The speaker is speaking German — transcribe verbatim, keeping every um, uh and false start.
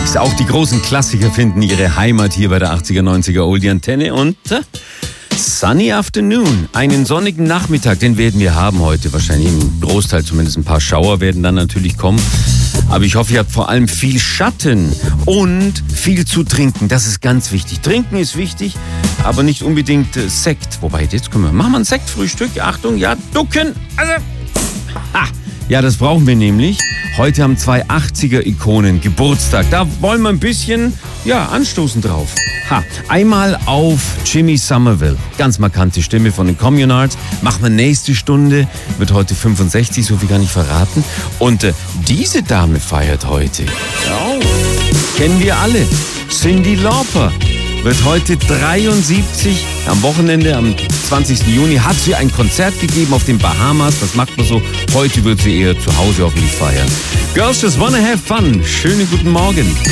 achtzig. Auch die großen Klassiker finden ihre Heimat hier bei der achtziger, neunziger Oldie Antenne. Und äh, Sunny Afternoon, einen sonnigen Nachmittag, den werden wir haben heute. Wahrscheinlich im Großteil zumindest ein paar Schauer werden dann natürlich kommen. Aber ich hoffe, ihr habt vor allem viel Schatten und viel zu trinken. Das ist ganz wichtig. Trinken ist wichtig, aber nicht unbedingt äh, Sekt. Wobei, jetzt können wir, machen wir ein Sektfrühstück. Achtung, ja, ducken. Also, ha, ja, das brauchen wir nämlich. Heute haben zwei achtziger-Ikonen Geburtstag. Da wollen wir ein bisschen, ja, anstoßen drauf. Ha, einmal auf Jimmy Somerville. Ganz markante Stimme von den Communards. Machen wir nächste Stunde. Wird heute fünfundsechzig, so viel gar nicht verraten. Und äh, diese Dame feiert heute. Ja, kennen wir alle. Cyndi Lauper wird heute dreiundsiebzig. Am Wochenende, am zwanzigsten Juni, hat sie ein Konzert gegeben auf den Bahamas. Das macht man so. Heute wird sie eher zu Hause hoffentlich feiern. Girls just wanna have fun. Schönen guten Morgen.